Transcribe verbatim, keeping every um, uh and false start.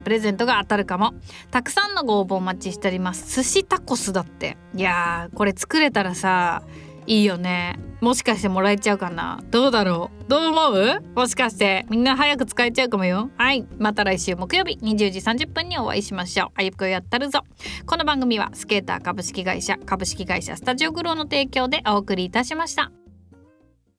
プレゼントが当たるかも。たくさんのご応募お待ちしております。寿司タコスだって。いやーこれ作れたらさいいよね。もしかしてもらえちゃうかな。どうだろう。どう思う？もしかしてみんな早く使えちゃうかもよ。はい、また来週木曜日にじゅうじさんじゅっぷんにお会いしましょう。あゆぷよやったるぞ。この番組はスケーター株式会社株式会社スタジオグローの提供でお送りいたしました。